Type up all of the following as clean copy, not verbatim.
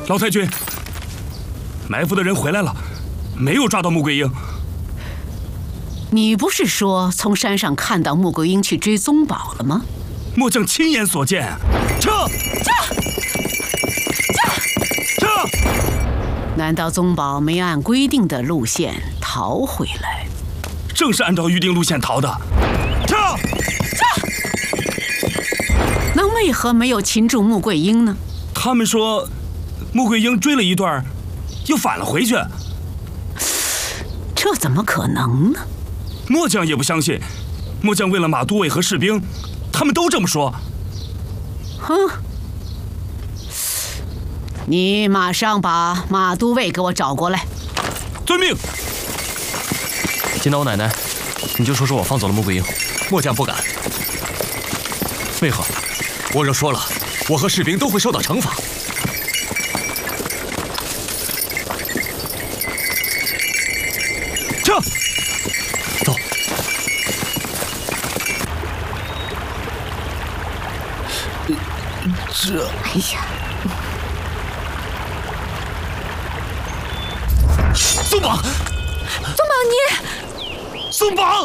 老太君，埋伏的人回来了，没有抓到穆桂英。 你不是说从山上看到穆桂英去追宗宝了吗？ 末将亲眼所见。撤！ 难道宗宝没按规定的路线逃回来？ 正是按照预定路线逃的。撤！ 那为何没有擒住穆桂英呢？ 他们说，穆桂英追了一段，又返了回去。 这怎么可能呢？ 末将也不相信。末将为了马都尉和士兵，他们都这么说。 哼！你马上把马都尉给我找过来。 遵命。 金刀奶奶，你就说我放走了穆桂英。 末将不敢。为何？我若说了，我和士兵都会受到惩罚。 撤！ 走。 哎呀！ 松绑！ 宗宝你！ 松绑！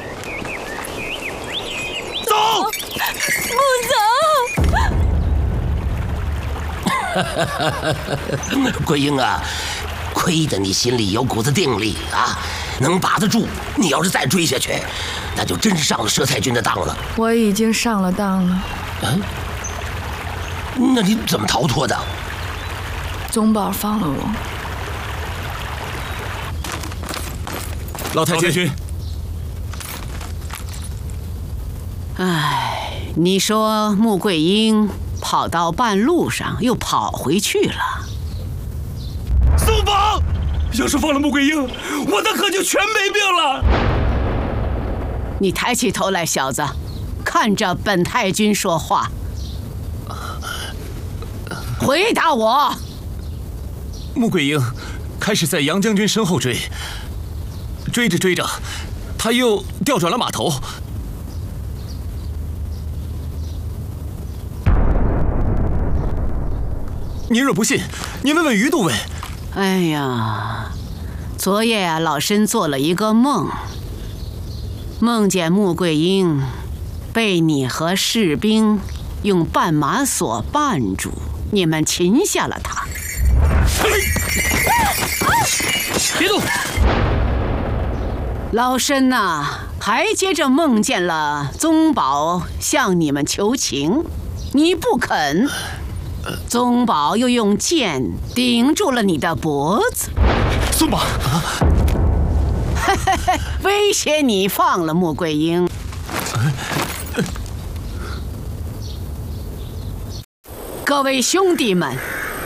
走！ 不走！桂英啊，亏得你心里有股子定力啊，能把得住。你要是再追下去，那就真是上了佘太君的当了。 我已经上了当了。 嗯？那你怎么逃脱的？ 宗宝放了我。 老太君， 哎，你说穆桂英跑到半路上又跑回去了。 松绑！要是放了穆桂英，我的可就全没命了。 你抬起头来，小子，看着本太君说话。回答我。 穆桂英开始在杨将军身后追。追着追着，他又调转了马头。您若不信，您问问于都尉。 哎呀，昨夜啊，老身做了一个梦，梦见穆桂英被你和士兵用绊马索绊住，你们擒下了她。 别动！ 老身呐，还接着梦见了宗宝向你们求情，你不肯，宗宝又用剑顶住了你的脖子。 松绑！ 威胁你放了穆桂英。各位兄弟们，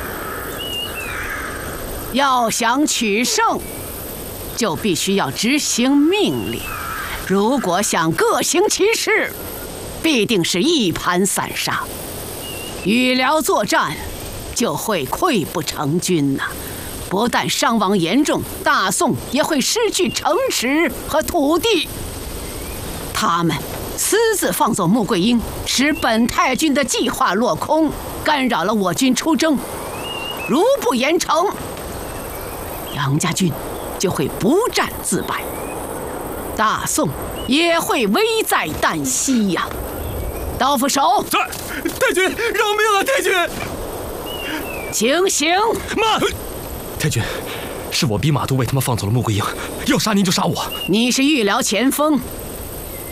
要想取胜，就必须要执行命令。如果想各行其事，必定是一盘散沙。与辽作战，就会溃不成军呐。不但伤亡严重，大宋也会失去城池和土地。他们私自放走穆桂英，使本太君的计划落空，干扰了我军出征。如不严惩，杨家军就会不战自败，大宋也会危在旦夕呀！刀斧手， 在，太君饶命啊！太君， 请行！ 慢！ 太君，是我逼马都尉他们放走了穆桂英，要杀您就杀我。 你是御辽前锋，